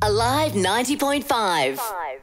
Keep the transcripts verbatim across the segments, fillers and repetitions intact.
Alive ninety point five.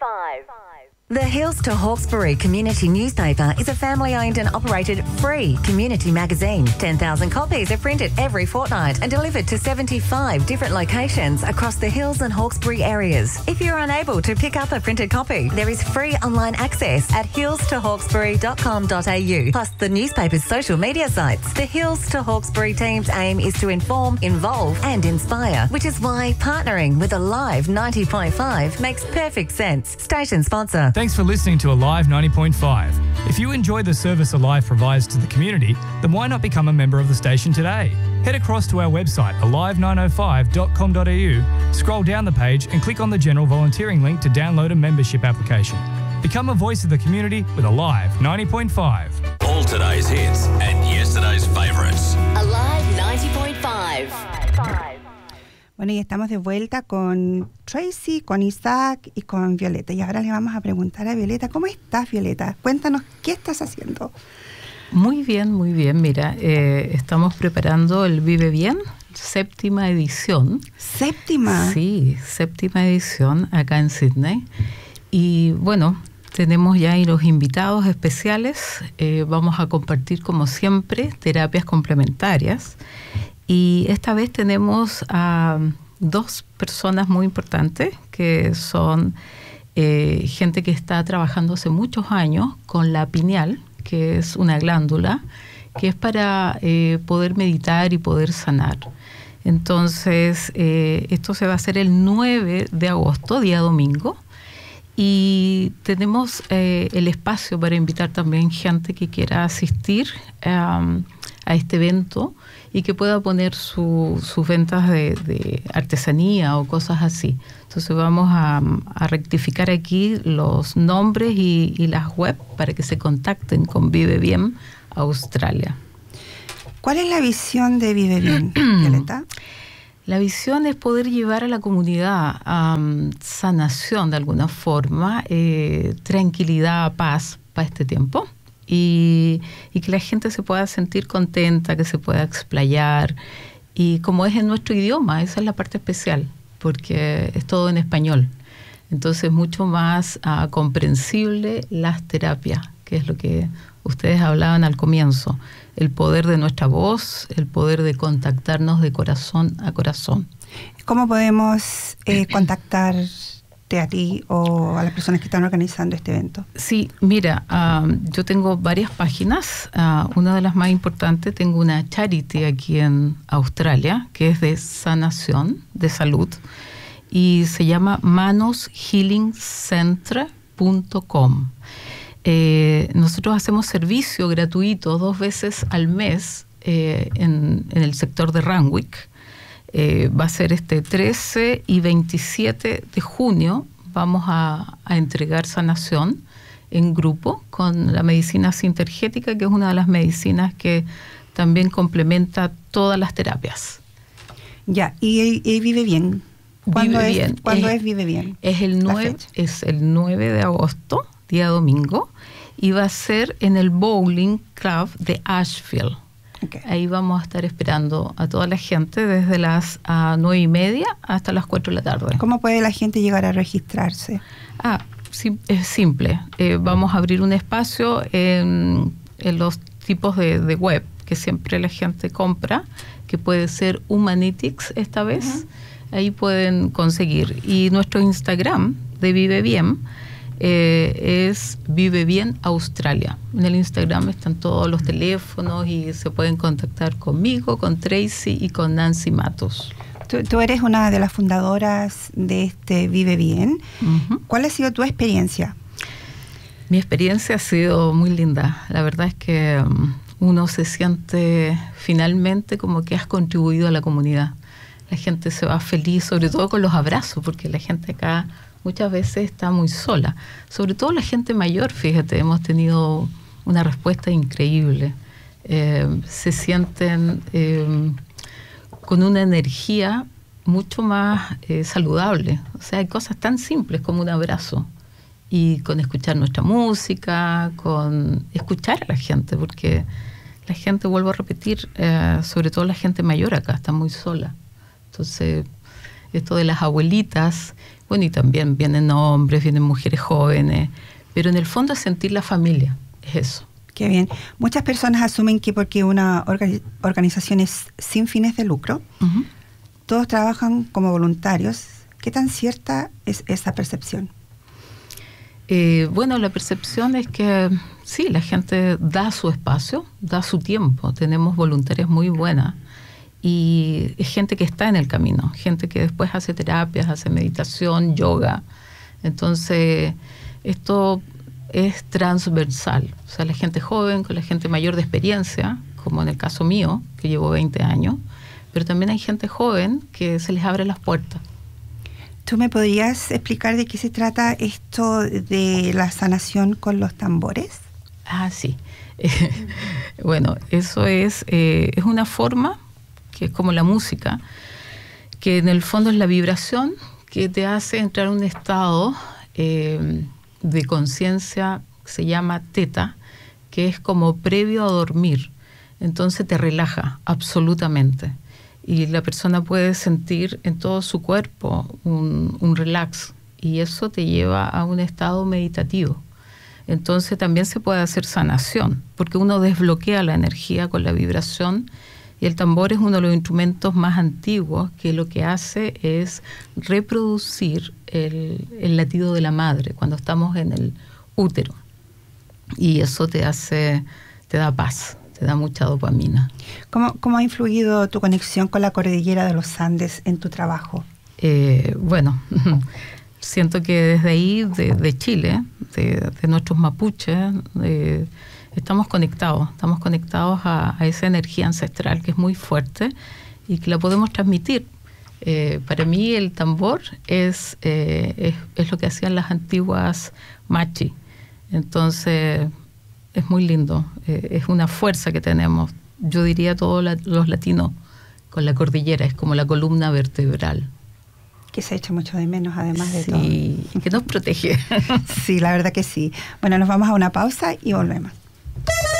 The Hills to Hawkesbury Community Newspaper is a family-owned and operated free community magazine. ten thousand copies are printed every fortnight and delivered to seventy-five different locations across the Hills and Hawkesbury areas. If you're unable to pick up a printed copy, there is free online access at hills to hawkesbury dot com dot a u, plus the newspaper's social media sites. The Hills to Hawkesbury team's aim is to inform, involve and inspire, which is why partnering with Alive ninety point five makes perfect sense. Station sponsor. Thanks for listening to Alive ninety point five. If you enjoy the service Alive provides to the community, then why not become a member of the station today? Head across to our website, alive nine oh five dot com dot a u, scroll down the page and click on the general volunteering link to download a membership application. Become a voice of the community with Alive ninety point five. All today's hits and yesterday's favourites. Alive ninety point five. Bueno, y estamos de vuelta con Tracy, con Isaac y con Violeta. Y ahora le vamos a preguntar a Violeta, ¿cómo estás, Violeta? Cuéntanos, ¿qué estás haciendo? Muy bien, muy bien. Mira, eh, estamos preparando el Vive Bien, séptima edición. ¿Séptima? Sí, séptima edición acá en Sydney. Y bueno, tenemos ya ahí los invitados especiales. Eh, vamos a compartir, como siempre, terapias complementarias. Y esta vez tenemos a dos personas muy importantes, que son eh, gente que está trabajando hace muchos años con la pineal, que es una glándula, que es para eh, poder meditar y poder sanar. Entonces, eh, esto se va a hacer el nueve de agosto, día domingo, y tenemos eh, el espacio para invitar también gente que quiera asistir um, a este evento y que pueda poner su, sus ventas de, de artesanía o cosas así. Entonces vamos a, a rectificar aquí los nombres y, y las web para que se contacten con Vive Bien Australia. ¿Cuál es la visión de Vive Bien, Violeta? La visión es poder llevar a la comunidad um, sanación de alguna forma, eh, tranquilidad, paz para este tiempo. Y, y que la gente se pueda sentir contenta, que se pueda explayar. Y como es en nuestro idioma, esa es la parte especial, porque es todo en español. Entonces es mucho más uh, comprensible las terapias, que es lo que ustedes hablaban al comienzo. El poder de nuestra voz, el poder de contactarnos de corazón a corazón. ¿Cómo podemos eh, contactar a ti o a las personas que están organizando este evento? Sí, mira, um, yo tengo varias páginas. Uh, una de las más importantes, tengo una charity aquí en Australia, que es de sanación, de salud, y se llama manos healing centre punto com. Eh, nosotros hacemos servicio gratuito dos veces al mes eh, en, en el sector de Randwick. Eh, va a ser este trece y veintisiete de junio. Vamos a, a entregar sanación en grupo con la medicina sintergética, que es una de las medicinas que también complementa todas las terapias. Ya, y, y Vive Bien. ¿Cuándo, Vive es, bien. ¿cuándo es, es Vive Bien? Es el, nueve, es el nueve de agosto, día domingo, y va a ser en el Bowling Club de Ashfield. Okay. Ahí vamos a estar esperando a toda la gente desde las uh, nueve y media hasta las cuatro de la tarde. ¿Cómo puede la gente llegar a registrarse? Ah, sí, es simple. Eh, vamos a abrir un espacio en, en los tipos de, de web que siempre la gente compra, que puede ser Humanitics esta vez. Uh-huh. Ahí pueden conseguir. Y nuestro Instagram de Vive Bien Eh, es Vive Bien Australia. En el Instagram están todos los teléfonos y se pueden contactar conmigo, con Tracy y con Nancy Matos. Tú, tú eres una de las fundadoras de este Vive Bien. Uh-huh. ¿Cuál ha sido tu experiencia? Mi experiencia ha sido muy linda. La verdad es que um, uno se siente finalmente como que has contribuido a la comunidad. La gente se va feliz, sobre todo con los abrazos, porque la gente acá muchas veces está muy sola. Sobre todo la gente mayor, fíjate, hemos tenido una respuesta increíble. Eh, se sienten eh, con una energía mucho más eh, saludable. O sea, hay cosas tan simples como un abrazo. Y con escuchar nuestra música, con escuchar a la gente, porque la gente, vuelvo a repetir, eh, sobre todo la gente mayor acá, está muy sola. Entonces, esto de las abuelitas, bueno, y también vienen hombres, vienen mujeres jóvenes, pero en el fondo es sentir la familia, es eso. Qué bien. Muchas personas asumen que porque una orga- organización es sin fines de lucro, uh-huh. todos trabajan como voluntarios. ¿Qué tan cierta es esa percepción? Eh, bueno, la percepción es que sí, la gente da su espacio, da su tiempo. Tenemos voluntarias muy buenas y es gente que está en el camino, gente que después hace terapias, hace meditación, yoga. Entonces, esto es transversal. O sea, la gente joven con la gente mayor de experiencia, como en el caso mío, que llevo veinte años, pero también hay gente joven que se les abre las puertas. ¿Tú me podrías explicar de qué se trata esto de la sanación con los tambores? Ah, sí. Bueno, eso es, eh, es una forma, que es como la música, que en el fondo es la vibración que te hace entrar en un estado eh, de conciencia que se llama teta, que es como previo a dormir. Entonces te relaja absolutamente. Y la persona puede sentir en todo su cuerpo un, un relax, y eso te lleva a un estado meditativo. Entonces también se puede hacer sanación, porque uno desbloquea la energía con la vibración, y el tambor es uno de los instrumentos más antiguos que lo que hace es reproducir el, el latido de la madre cuando estamos en el útero, y eso te hace, te da paz. Te da mucha dopamina. ¿Cómo, ¿Cómo ha influido tu conexión con la cordillera de los Andes en tu trabajo? Eh, bueno, siento que desde ahí, de, de Chile, de, de nuestros mapuches, eh, estamos conectados, estamos conectados a, a esa energía ancestral que es muy fuerte y que la podemos transmitir. Eh, para mí el tambor es, eh, es, es lo que hacían las antiguas machi. Entonces es muy lindo, eh, es una fuerza que tenemos, yo diría todos la, los latinos, con la cordillera, es como la columna vertebral. Que se echa mucho de menos, además de sí, todo. Sí, que nos protege. Sí, la verdad que sí. Bueno, nos vamos a una pausa y volvemos.